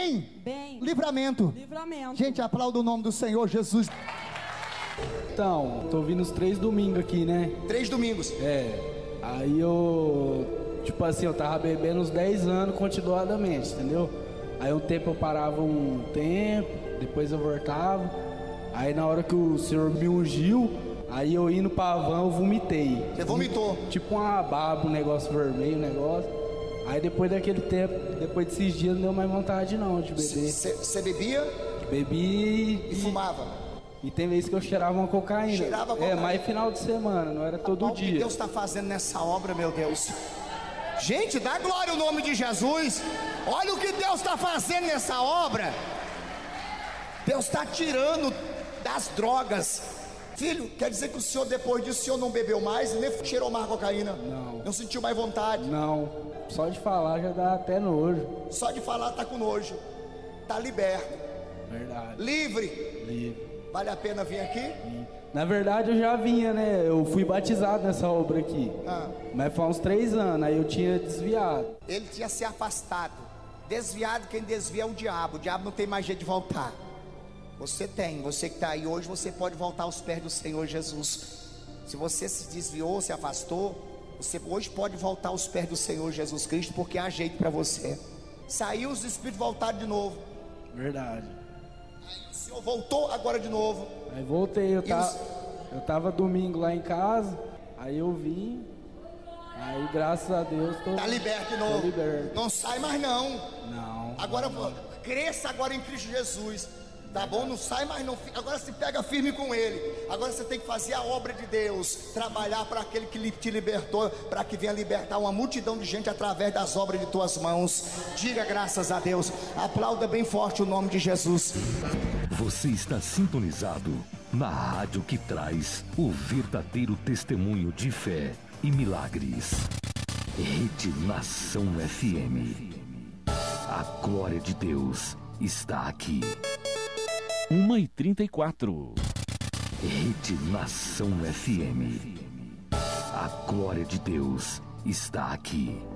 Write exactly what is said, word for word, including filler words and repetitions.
Bem? Bem. Livramento. Livramento. Gente, aplauda o nome do Senhor Jesus. Então, tô vindo os três domingos aqui, né? Três domingos. É. Aí eu... Tipo assim, eu tava bebendo uns dez anos continuadamente, entendeu? Aí um tempo eu parava um tempo, depois eu voltava. Aí na hora que o Senhor me ungiu, aí eu indo pra van, eu vomitei. Você vomitou? Tipo uma baba, um negócio vermelho, um negócio. Aí depois daquele tempo, depois desses dias, não deu mais vontade não de beber. Você bebia? Bebi e, e fumava? E tem vezes que eu cheirava uma cocaína. Cheirava cocaína? É, mais final de semana, não era todo Olha dia. O que Deus está fazendo nessa obra, meu Deus. Gente, dá glória ao nome de Jesus. Olha o que Deus está fazendo nessa obra. Deus está tirando das drogas. Filho, quer dizer que o senhor, depois disso, o senhor não bebeu mais, nem cheirou mais cocaína? Não. Não sentiu mais vontade? Não. Só de falar já dá até nojo. Só de falar tá com nojo. Tá liberto. Verdade. Livre. Livre. Vale a pena vir aqui? Na verdade eu já vinha, né? Eu fui batizado nessa obra aqui. Ah. Mas faz uns três anos, aí eu tinha desviado. Ele tinha se afastado. Desviado, quem desvia é o diabo. O diabo não tem mais jeito de voltar. Você tem, você que está aí hoje, você pode voltar aos pés do Senhor Jesus. Se você se desviou, se afastou, você hoje pode voltar aos pés do Senhor Jesus Cristo, porque há jeito para você. Saiu, os espíritos voltaram de novo. Verdade. Aí o Senhor voltou agora de novo. Aí voltei, eu tava, os... eu tava domingo lá em casa, aí eu vim, aí graças a Deus tô, tá liberto de novo. Tô liberto. Não sai mais não. Não. Agora não. Cresça agora em Cristo Jesus. Tá bom? Não sai mais não. Agora se pega firme com Ele. Agora você tem que fazer a obra de Deus. Trabalhar para aquele que te libertou, para que venha libertar uma multidão de gente através das obras de tuas mãos. Diga graças a Deus. Aplauda bem forte o nome de Jesus. Você está sintonizado na rádio que traz o verdadeiro testemunho de fé e milagres. Rede Nação F M. A glória de Deus está aqui. uma e trinta e quatro. Rede Nação F M. A glória de Deus está aqui.